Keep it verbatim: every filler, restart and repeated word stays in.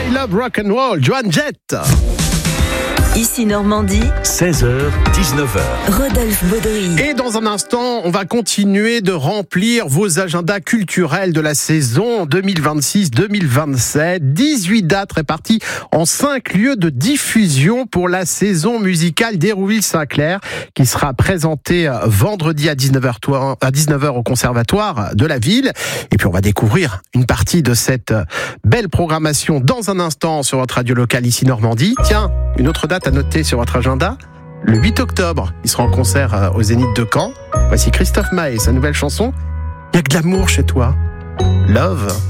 I Love Rock and Roll, Joan Jett. Ici Normandie, seize heures dix-neuf heures. Rodolphe Baudry. Et dans un instant, on va continuer de remplir vos agendas culturels de la saison deux mille vingt-six deux mille vingt-sept. dix-huit dates réparties en cinq lieux de diffusion pour la saison musicale d'Hérouville-Saint-Clair, qui sera présentée vendredi à dix-neuf heures au Conservatoire de la ville. Et puis on va découvrir une partie de cette belle programmation dans un instant sur votre radio locale ici Normandie. Tiens, une autre date à noter sur votre agenda, le huit octobre, il sera en concert au Zénith de Caen. Voici Christophe Maé, sa nouvelle chanson, Il y a que de l'amour chez toi. Love.